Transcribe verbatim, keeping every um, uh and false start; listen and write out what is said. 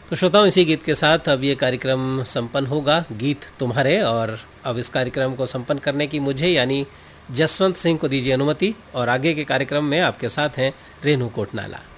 तो श्रोताओं, इसी गीत के साथ अब ये कार्यक्रम संपन्न होगा, गीत तुम्हारे। और अब इस कार्यक्रम को संपन्न करने की मुझे यानी जसवंत सिंह को दीजिए अनुमति, और आगे के कार्यक्रम में आपके साथ हैं रेनू कोटनाला।